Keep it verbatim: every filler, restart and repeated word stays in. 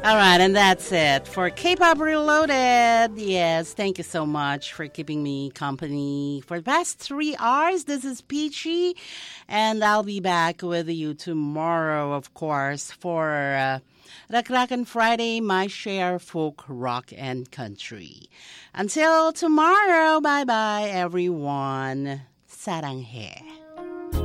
All right, and that's it for K-Pop Reloaded. Yes, thank you so much for keeping me company for the past three hours. This is Peachy, and I'll be back with you tomorrow, of course, for uh, Rakrakan Friday, my share folk, rock, and country. Until tomorrow, bye-bye, everyone. Saranghe.